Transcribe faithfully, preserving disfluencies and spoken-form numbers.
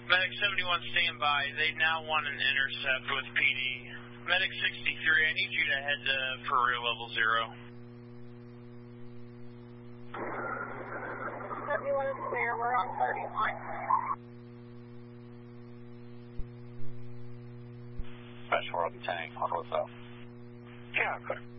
Medic seventy-one, stand by. They now want an intercept with P D. Medic sixty-three, I need you to head to for real level zero. seventy-one is clear. We're on thirty-one. Special World Lieutenant, I'll close up. Yeah, clear.